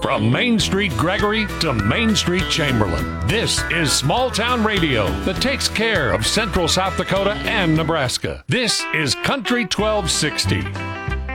From Main Street Gregory to Main Street Chamberlain, this is Small Town Radio that takes care of Central South Dakota and Nebraska. This is Country 1260.